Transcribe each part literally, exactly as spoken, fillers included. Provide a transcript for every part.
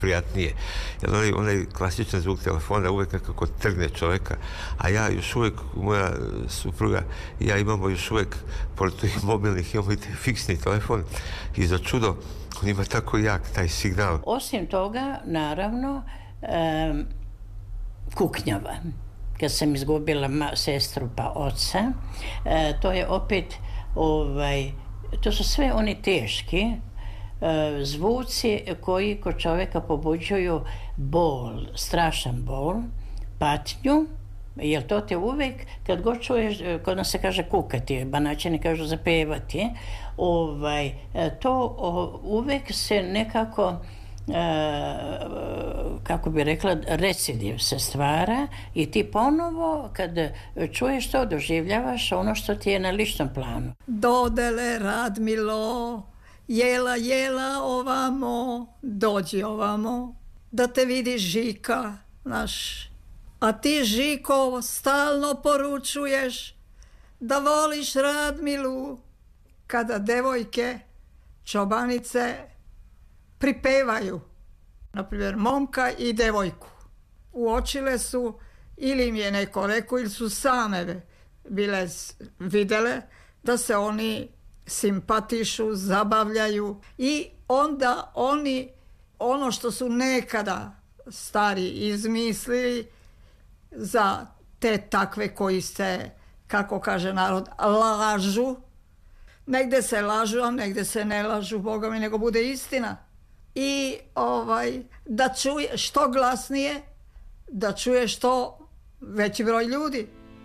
prijatnije. Jer onaj, onaj klasičan zvuk telefona uvek nekako trgne čoveka, a ja još uvek, moja supruga i ja imamo još uvek, pored tih mobilnih, imamo i te fiksni telefon i za čudo, on ima tako jak taj signal. Osim toga, naravno, um, kuknjava. Kad sam izgubila ma, sestru pa oca, e, to je opet, ovaj, to su sve oni teški e, zvuci koji kod čovjeka pobuđuju bol, strašan bol, patnju, jer to te uvek, kad god čuješ, kod nas se kaže kukati, Banaćani kažu zapevati, ovaj, to o, uvek se nekako, e, kako bi rekla, recidiv se stvara i ti ponovo kad čuješ to, doživljavaš ono što ti je na ličnom planu. Dodele, Radmilo, jela, jela ovamo, dođi ovamo, da te vidi Žika, naš. A ti, Žiko, stalno poručuješ da voliš Radmilu, kada devojke, čobanice, pripevaju, na primjer, momka i devojku. Uočile su, ili im je neko rekao, ili su same bile videle da se oni simpatišu, zabavljaju i onda oni, ono što su nekada stari izmislili za te takve koji se, kako kaže narod, lažu, negde se lažu, a negde se ne lažu, Boga mi, nego bude istina. I ovaj, da čuje što glasnije, da čuje što veći broj ljudi.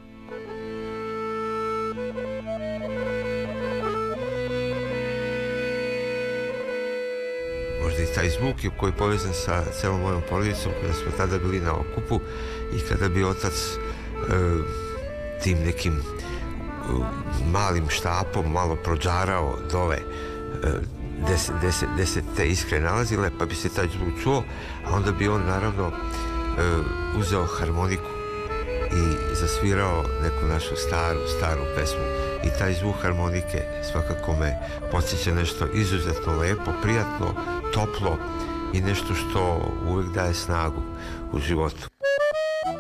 Možda i taj zvuk koji je povezan sa celom mojom porodicom kada smo tada bili na okupu i kada bi otac e, tim nekim e, malim štapom malo prođarao dole e, gde se, gde se, gde se te iskre nalazile, pa bi se taj zvuk čuo, a onda bi on naravno e, uzeo harmoniku i zasvirao neku našu staru, staru pesmu. I taj zvuk harmonike svakako me podsjeća nešto izuzetno lepo, prijatno, toplo i nešto što uvek daje snagu u životu.